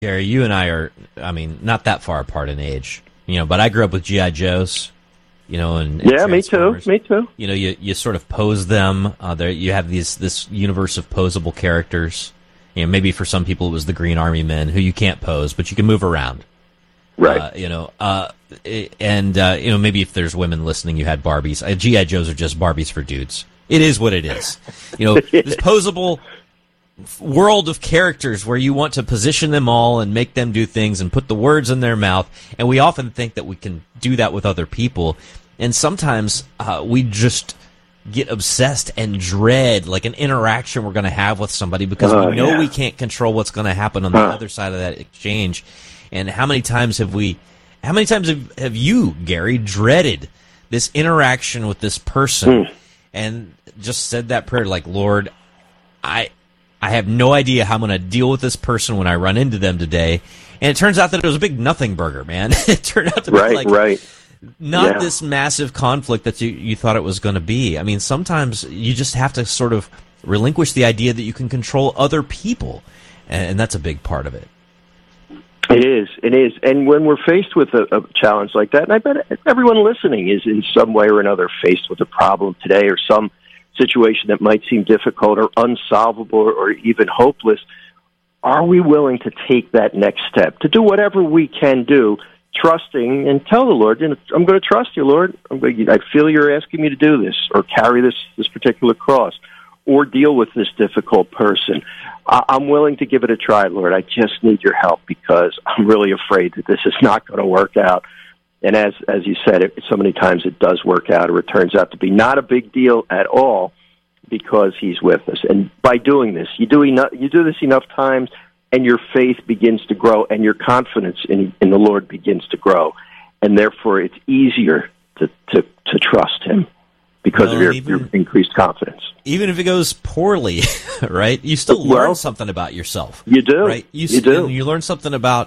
Gary, you and I are, not that far apart in age, but I grew up with G.I. Joes, and yeah, me too. You sort of pose them. You have this universe of posable characters. Maybe for some people it was the Green Army Men, who you can't pose, but you can move around. Right. Maybe if there's women listening, you had Barbies. G.I. Joes are just Barbies for dudes. It is what it is. This posable world of characters where you want to position them all and make them do things and put the words in their mouth. And we often think that we can do that with other people. And sometimes we just get obsessed and dread like an interaction we're going to have with somebody because we know we can't control what's going to happen on the other side of that exchange. And how many times have you, Gary, dreaded this interaction with this person and just said that prayer like, Lord, I have no idea how I'm going to deal with this person when I run into them today. And it turns out that it was a big nothing burger, man. It turned out to be not this massive conflict that you thought it was going to be. I mean, sometimes you just have to sort of relinquish the idea that you can control other people. And that's a big part of it. It is. And when we're faced with a challenge like that, and I bet everyone listening is in some way or another faced with a problem today or some situation that might seem difficult or unsolvable or even hopeless, are we willing to take that next step, to do whatever we can do, trusting and tell the Lord, I'm going to trust you, Lord. I feel you're asking me to do this or carry this particular cross or deal with this difficult person. I'm willing to give it a try, Lord. I just need your help because I'm really afraid that this is not going to work out. And as you said, so many times it does work out, or it turns out to be not a big deal at all because he's with us. And by doing this, you do this enough times, and your faith begins to grow, and your confidence in the Lord begins to grow. And therefore, it's easier to trust him because of your increased confidence. Even if it goes poorly, right? You still learn something about yourself. You do. Right? You do. You learn something about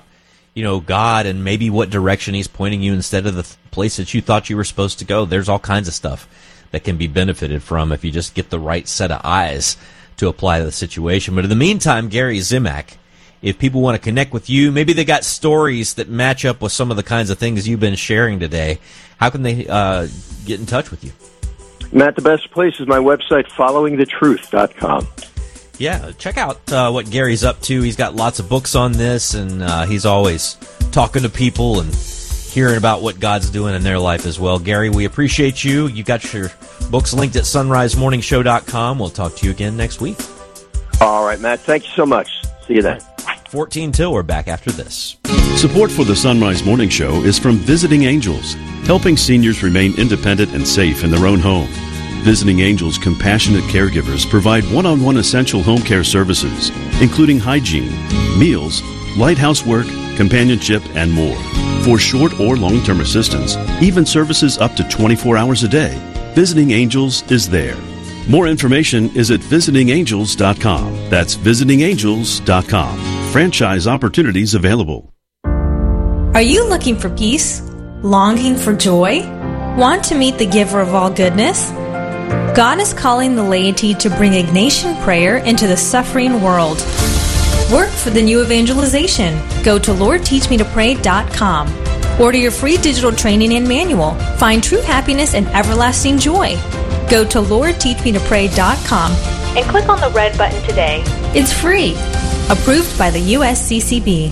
God and maybe what direction he's pointing you instead of the place that you thought you were supposed to go. There's all kinds of stuff that can be benefited from if you just get the right set of eyes to apply to the situation. But in the meantime, Gary Zimak, if people want to connect with you, maybe they got stories that match up with some of the kinds of things you've been sharing today, how can they get in touch with you? Matt, the best place is my website, followingthetruth.com. Yeah, check out what Gary's up to. He's got lots of books on this, and he's always talking to people and hearing about what God's doing in their life as well. Gary, we appreciate you. You got your books linked at sunrisemorningshow.com. We'll talk to you again next week. All right, Matt. Thank you so much. See you then. 14 till. We're back after this. Support for the Sunrise Morning Show is from Visiting Angels, helping seniors remain independent and safe in their own home. Visiting Angels compassionate caregivers provide one-on-one essential home care services, including hygiene, meals, light housework, companionship, and more. For short or long-term assistance, even services up to 24 hours a day, Visiting Angels is there. More information is at visitingangels.com. That's visitingangels.com. Franchise opportunities available. Are you looking for peace? Longing for joy? Want to meet the giver of all goodness? God is calling the laity to bring Ignatian prayer into the suffering world. Work for the new evangelization. Go to LordTeachMeToPray.com. Order your free digital training and manual. Find true happiness and everlasting joy. Go to LordTeachMeToPray.com and click on the red button today. It's free. Approved by the USCCB.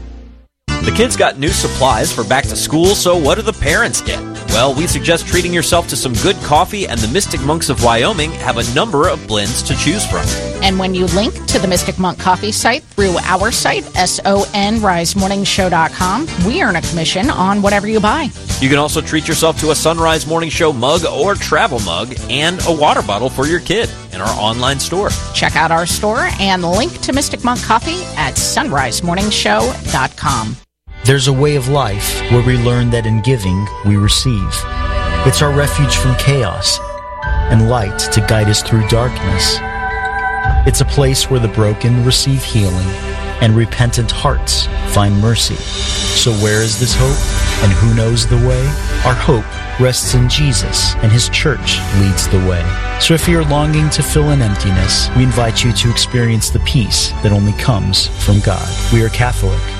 The kids got new supplies for back to school, so what do the parents get? Well, we suggest treating yourself to some good coffee, and the Mystic Monks of Wyoming have a number of blends to choose from. And when you link to the Mystic Monk Coffee site through our site, sonrisemorningshow.com, we earn a commission on whatever you buy. You can also treat yourself to a Sunrise Morning Show mug or travel mug and a water bottle for your kid in our online store. Check out our store and link to Mystic Monk Coffee at sunrisemorningshow.com. There's a way of life where we learn that in giving, we receive. It's our refuge from chaos and light to guide us through darkness. It's a place where the broken receive healing and repentant hearts find mercy. So where is this hope? And who knows the way? Our hope rests in Jesus, and His church leads the way. So if you're longing to fill an emptiness, we invite you to experience the peace that only comes from God. We are Catholic.